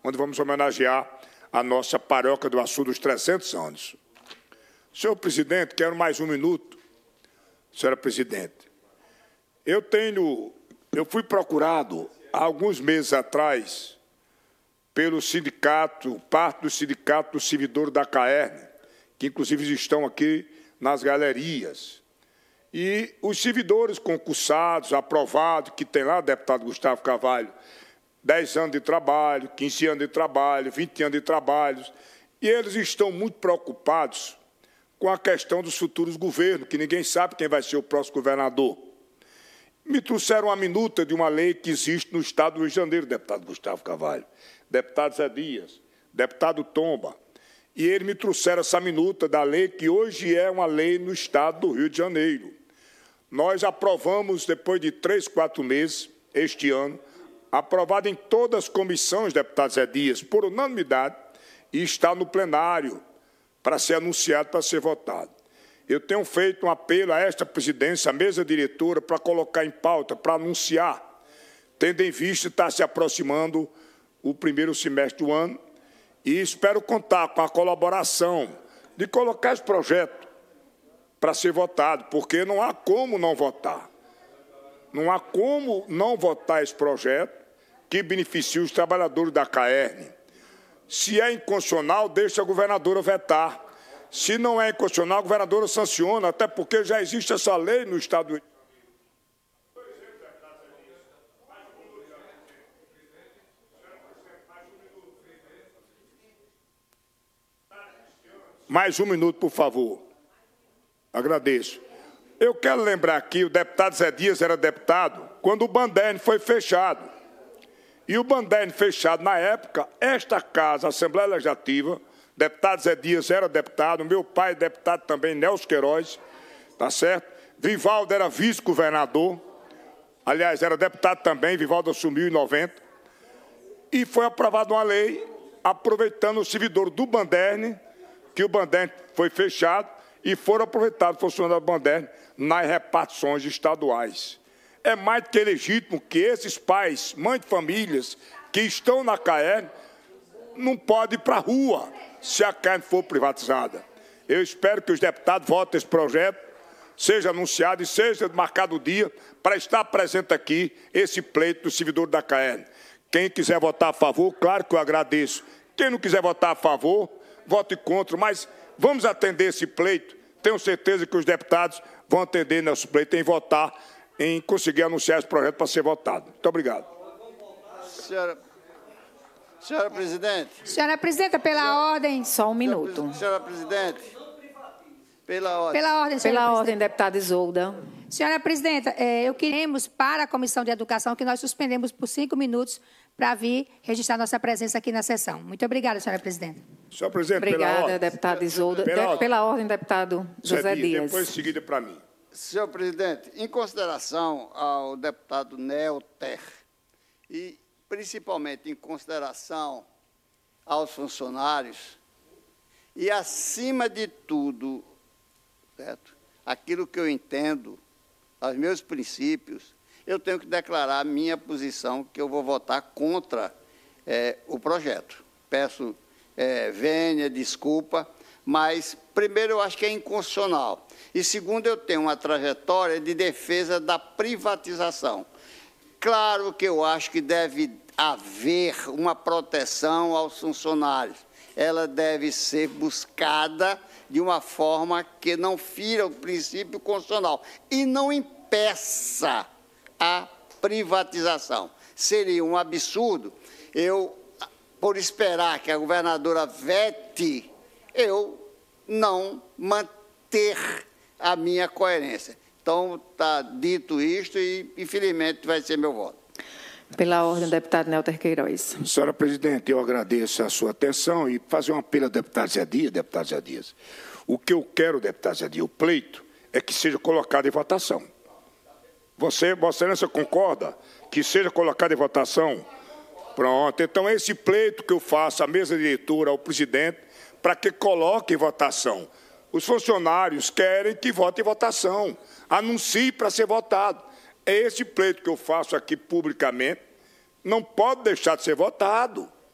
onde vamos homenagear a nossa paróquia do Açu dos 300 anos. Senhor presidente, quero mais um minuto. Senhora presidente, eu fui procurado há alguns meses atrás pelo sindicato, parte do sindicato do servidor da CAERN, que inclusive estão aqui nas galerias. E os servidores concursados, aprovados, que tem lá, deputado Gustavo Carvalho, 10 anos de trabalho, 15 anos de trabalho, 20 anos de trabalho, e eles estão muito preocupados com a questão dos futuros governos, que ninguém sabe quem vai ser o próximo governador. Me trouxeram uma minuta de uma lei que existe no Estado do Rio de Janeiro, deputado Gustavo Carvalho, deputado Zé Dias, deputado Tomba, e eles me trouxeram essa minuta da lei que hoje é uma lei no Estado do Rio de Janeiro. Nós aprovamos, depois de 3, 4 meses, este ano, aprovado em todas as comissões, deputado Zé Dias, por unanimidade, e está no plenário para ser anunciado, para ser votado. Eu tenho feito um apelo a esta presidência, à mesa diretora, para colocar em pauta, para anunciar, tendo em vista estar se aproximando o primeiro semestre do ano, e espero contar com a colaboração de colocar esse projeto para ser votado, porque não há como não votar. Não há como não votar esse projeto que beneficie os trabalhadores da CAERN. Se é inconstitucional, deixa a governadora vetar. Se não é inconstitucional, a governadora sanciona, até porque já existe essa lei no Estado do Rio. Mais um minuto, por favor. Agradeço. Eu quero lembrar aqui, o deputado Zé Dias era deputado quando o Banderne foi fechado. E o Banderne fechado, na época, esta casa, a Assembleia Legislativa, deputado Zé Dias era deputado, meu pai deputado também, Nelson Queiroz, tá certo? Vivaldo era vice-governador, aliás, era deputado também, Vivaldo assumiu em 90, e foi aprovada uma lei aproveitando o servidor do Banderne, que o Banderne foi fechado, e foram aproveitados funcionários do Banderne nas repartições estaduais. É mais do que legítimo que esses pais, mães de famílias, que estão na CAERN, não podem ir para a rua se a CAERN for privatizada. Eu espero que os deputados votem esse projeto, seja anunciado e seja marcado o dia para estar presente aqui esse pleito do servidor da CAERN. Quem quiser votar a favor, claro que eu agradeço. Quem não quiser votar a favor, vote contra, mas vamos atender esse pleito. Tenho certeza que os deputados vão atender nosso pleito em votar, em conseguir anunciar esse projeto para ser votado. Muito obrigado. Senhora presidente. Senhora presidenta, pela ordem. Só um minuto. Senhora presidente. Pela ordem. Pela ordem, senhora Pela ordem, presidenta. deputada Isolda. Senhora presidenta, eu queremos para a Comissão de Educação que nós suspendemos por 5 minutos para vir registrar nossa presença aqui na sessão. Muito obrigada, senhora presidenta. Senhora presidente, Obrigada, pela ordem. deputada Isolda. Pela ordem, deputado José Dias. Depois, em seguida, para mim. Senhor presidente, em consideração ao deputado Nelter e principalmente em consideração aos funcionários e, acima de tudo, certo? Aquilo que eu entendo, aos meus princípios, eu tenho que declarar a minha posição, que eu vou votar contra o projeto. Peço vênia, desculpa, mas, primeiro, eu acho que é inconstitucional. E, segundo, eu tenho uma trajetória de defesa da privatização. Claro que eu acho que deve haver uma proteção aos funcionários. Ela deve ser buscada de uma forma que não fira o princípio constitucional e não impeça a privatização. Seria um absurdo eu, por esperar que a governadora vete, eu não manter a minha coerência. Então, está dito isto e, infelizmente, vai ser meu voto. Pela ordem, deputado Nelter Queiroz. Senhora presidente, eu agradeço a sua atenção e fazer um apelo ao deputado Zé Dias. O que eu quero, deputado Zé Dias, o pleito, é que seja colocado em votação. Vossa Excelência concorda que seja colocado em votação? Pronto. Então, esse pleito que eu faço à mesa diretora, ao presidente, para que coloque em votação. Os funcionários querem que vote em votação. Anuncie para ser votado. É esse pleito que eu faço aqui publicamente. Não pode deixar de ser votado.